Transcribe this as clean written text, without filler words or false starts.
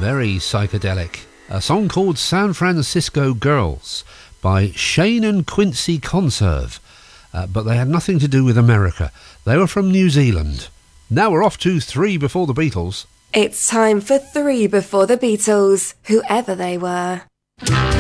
very psychedelic. A song called San Francisco Girls by Shane and Quincy Conserve. But they had nothing to do with America. They were from New Zealand. Now we're off to 3 Before the Beatles. It's time for 3 Before the Beatles, whoever they were.